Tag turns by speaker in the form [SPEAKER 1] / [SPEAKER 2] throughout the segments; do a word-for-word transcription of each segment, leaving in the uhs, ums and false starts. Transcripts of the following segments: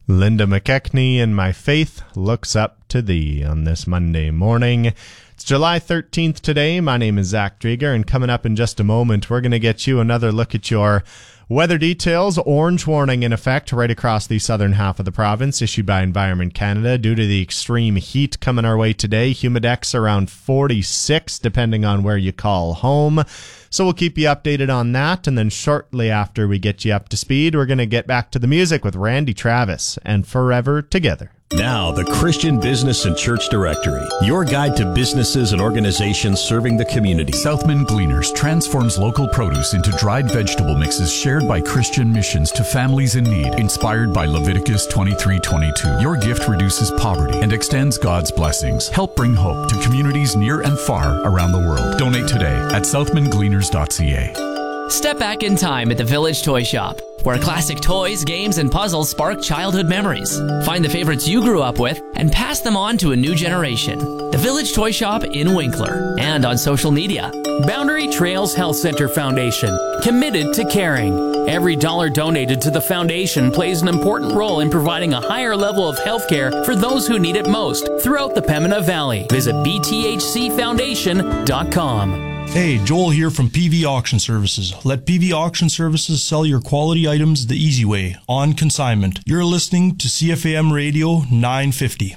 [SPEAKER 1] Linda McKechnie, and my faith looks up to thee on this Monday morning. It's July thirteenth today. My name is Zach Drieger, and coming up in just a moment, we're going to get you another look at your weather details. Orange warning in effect right across the southern half of the province, issued by Environment Canada due to the extreme heat coming our way today. Humidex around forty-six, depending on where you call home. So we'll keep you updated on that, and then shortly after we get you up to speed, we're going to get back to the music with Randy Travis and Forever Together.
[SPEAKER 2] Now, the Christian Business and Church Directory, your guide to businesses and organizations serving the community.
[SPEAKER 3] Southman Gleaners transforms local produce into dried vegetable mixes shared by Christian missions to families in need, inspired by Leviticus twenty-three twenty-two. Your gift reduces poverty and extends God's blessings. Help bring hope to communities near and far around the world. Donate today at southman gleaners dot c a.
[SPEAKER 4] Step back in time at the Village Toy Shop, where classic toys, games, and puzzles spark childhood memories. Find the favorites you grew up with and pass them on to a new generation. The Village Toy Shop in Winkler, and on social media.
[SPEAKER 5] Boundary Trails Health Center Foundation, committed to caring. Every dollar donated to the foundation plays an important role in providing a higher level of health care for those who need it most throughout the Pembina Valley. Visit b t h c foundation dot com.
[SPEAKER 6] Hey, Joel here from P V Auction Services. Let P V Auction Services sell your quality items the easy way, on consignment. You're listening to C F A M Radio nine fifty.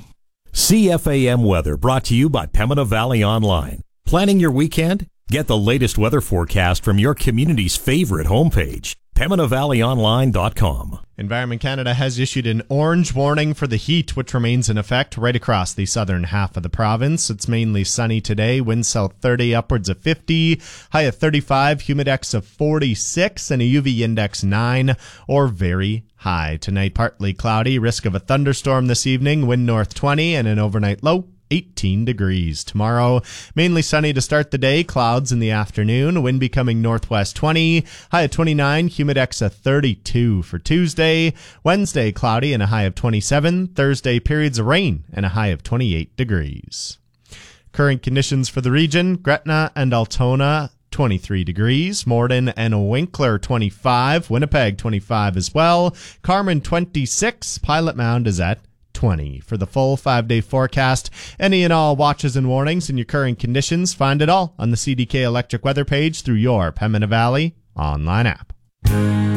[SPEAKER 2] C F A M Weather, brought to you by Pembina Valley Online. Planning your weekend? Get the latest weather forecast from your community's favorite homepage, pembina valley online dot com.
[SPEAKER 1] Environment Canada has issued an orange warning for the heat, which remains in effect right across the southern half of the province. It's mainly sunny today, wind south thirty, upwards of fifty, high of thirty-five, humidex of forty-six, and a U V index nine, or very high. Tonight, partly cloudy, risk of a thunderstorm this evening, wind north twenty, and an overnight low eighteen degrees. Tomorrow, mainly sunny to start the day, clouds in the afternoon, wind becoming northwest twenty, high of twenty-nine, humidex of thirty-two for Tuesday. Wednesday, cloudy and a high of twenty-seven. Thursday, periods of rain and a high of twenty-eight degrees. Current conditions for the region: Gretna and Altona, twenty-three degrees. Morden and Winkler, twenty-five. Winnipeg, twenty-five as well. Carmen, twenty-six. Pilot Mound is at twenty. For the full five-day forecast, any and all watches and warnings and your current conditions, find it all on the C D K Electric Weather page through your Pembina Valley online app.